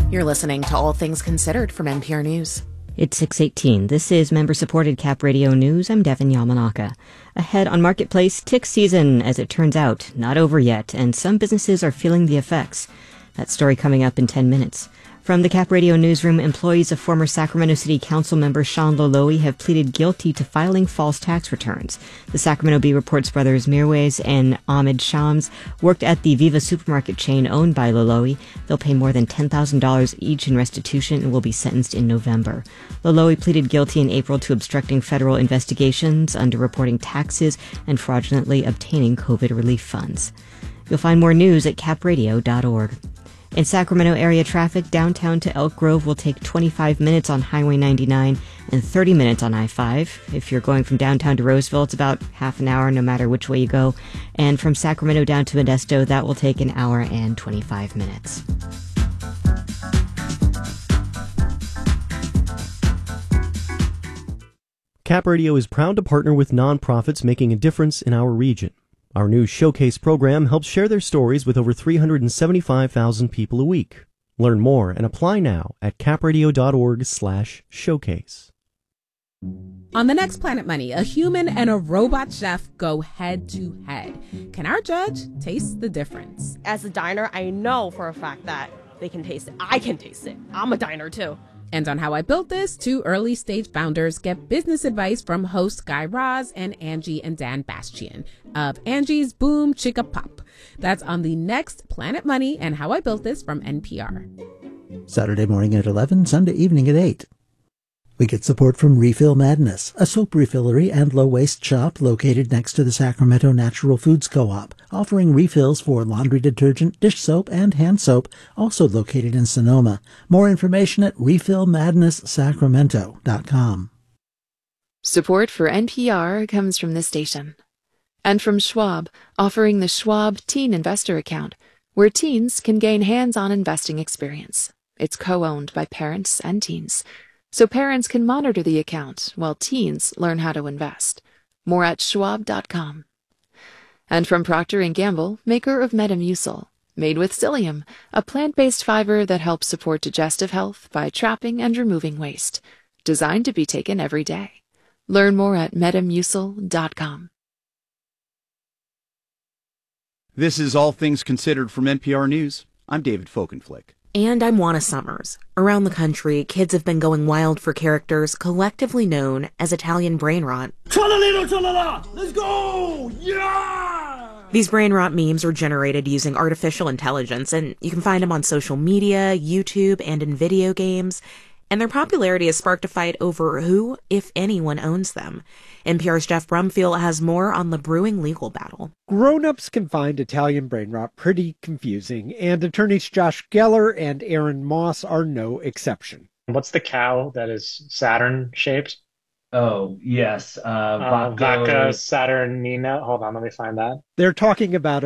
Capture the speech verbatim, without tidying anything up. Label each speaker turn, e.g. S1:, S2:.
S1: You're listening to All Things Considered from N P R News.
S2: It's six eighteen. This is member-supported Cap Radio News. I'm Devin Yamanaka. Ahead on Marketplace, tick season, as it turns out, not over yet, and some businesses are feeling the effects. That story coming up in ten minutes. From the Cap Radio Newsroom, employees of former Sacramento City Council member Sean Loloe have pleaded guilty to filing false tax returns. The Sacramento Bee Reports brothers Mirwais and Ahmed Shams worked at the Viva supermarket chain owned by Loloe. They'll pay more than ten thousand dollars each in restitution and will be sentenced in November. Loloe pleaded guilty in April to obstructing federal investigations, underreporting taxes, and fraudulently obtaining COVID relief funds. You'll find more news at cap radio dot org. In Sacramento area traffic, downtown to Elk Grove will take twenty-five minutes on Highway ninety-nine and thirty minutes on I five. If you're going from downtown to Roseville, it's about half an hour no matter which way you go. And from Sacramento down to Modesto, that will take an hour and twenty-five minutes.
S3: Cap Radio is proud to partner with nonprofits making a difference in our region. Our new Showcase program helps share their stories with over three hundred seventy-five thousand people a week. Learn more and apply now at cap radio dot org slash showcase.
S4: On the next Planet Money, a human and a robot chef go head to head. Can our judge taste the difference?
S5: As a diner, I know for a fact that they can taste it. I can taste it. I'm a diner too.
S4: And on How I Built This, two early stage founders get business advice from hosts Guy Raz and Angie and Dan Bastian of Angie's Boom Chicka Pop. That's on the next Planet Money and How I Built This from N P R.
S6: Saturday morning at eleven, Sunday evening at eight. We get support from Refill Madness, a soap refillery and low-waste shop located next to the Sacramento Natural Foods Co-op, offering refills for laundry detergent, dish soap, and hand soap, also located in Sonoma. More information at refill madness sacramento dot com.
S7: Support for N P R comes from this station. And from Schwab, offering the Schwab Teen Investor Account, where teens can gain hands-on investing experience. It's co-owned by parents and teens, so parents can monitor the account while teens learn how to invest. More at schwab dot com. And from Procter and Gamble, maker of Metamucil, made with psyllium, a plant-based fiber that helps support digestive health by trapping and removing waste. Designed to be taken every day. Learn more at metamucil dot com.
S8: This is All Things Considered from N P R News. I'm David Folkenflick.
S1: And I'm Juana Summers. Around the country, kids have been going wild for characters collectively known as Italian brain rot.
S9: Tra-la-lito, tra-la-la! Let's go! Yeah!
S1: These brain rot memes are generated using artificial intelligence, and you can find them on social media, YouTube, and in video games. And their popularity has sparked a fight over who, if anyone, owns them. N P R's Jeff Brumfield has more on the brewing legal battle.
S10: Grown-ups can find Italian brain rot pretty confusing, and attorneys Josh Geller and Aaron Moss are no exception.
S11: What's the cow that is Saturn-shaped?
S12: Oh, yes. Uh,
S11: uh, Vaca Saturnina. Hold on, let me find that.
S10: They're talking about